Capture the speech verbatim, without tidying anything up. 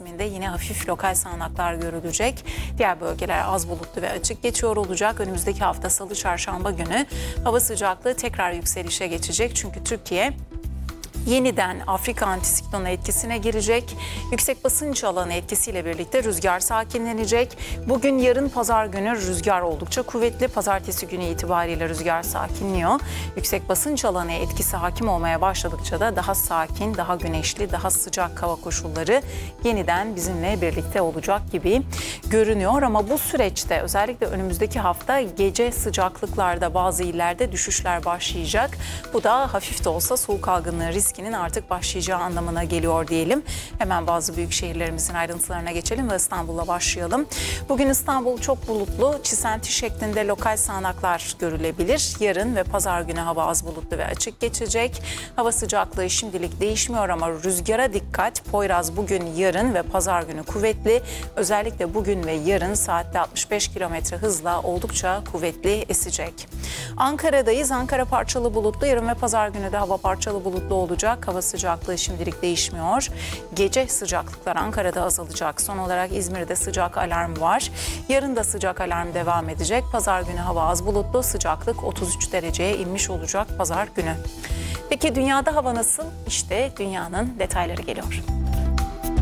kesiminde yine hafif lokal sağanaklar görülecek. Diğer bölgeler az bulutlu ve açık geçiyor olacak. Önümüzdeki hafta Salı, Çarşamba günü hava sıcaklığı tekrar yükselişe geçecek. Çünkü Türkiye yeniden Afrika antisiklonu etkisine girecek. Yüksek basınç alanı etkisiyle birlikte rüzgar sakinlenecek. Bugün, yarın pazar günü rüzgar oldukça kuvvetli. Pazartesi günü itibariyle rüzgar sakinliyor. Yüksek basınç alanı etkisi hakim olmaya başladıkça da daha sakin, daha güneşli, daha sıcak hava koşulları yeniden bizimle birlikte olacak gibi görünüyor. Ama bu süreçte özellikle önümüzdeki hafta gece sıcaklıklarda bazı illerde düşüşler başlayacak. Bu da hafif de olsa soğuk algınlığı riski riskinin artık başlayacağı anlamına geliyor diyelim. Hemen bazı büyük şehirlerimizin ayrıntılarına geçelim ve İstanbul'la başlayalım. Bugün İstanbul çok bulutlu, çisenti şeklinde lokal sağanaklar görülebilir. Yarın ve pazar günü hava az bulutlu ve açık geçecek. Hava sıcaklığı şimdilik değişmiyor ama rüzgara dikkat. Poyraz bugün, yarın ve pazar günü kuvvetli. Özellikle bugün ve yarın saatte altmış beş kilometre hızla oldukça kuvvetli esecek. Ankara'dayız. Ankara parçalı bulutlu. Yarın ve pazar günü de hava parçalı bulutlu olacak. Hava sıcaklığı şimdilik değişmiyor. Gece sıcaklıklar Ankara'da azalacak. Son olarak İzmir'de sıcak alarm var. Yarın da sıcak alarm devam edecek. Pazar günü hava az bulutlu. Sıcaklık otuz üç dereceye inmiş olacak pazar günü. Peki dünyada hava nasıl? İşte dünyanın detayları geliyor.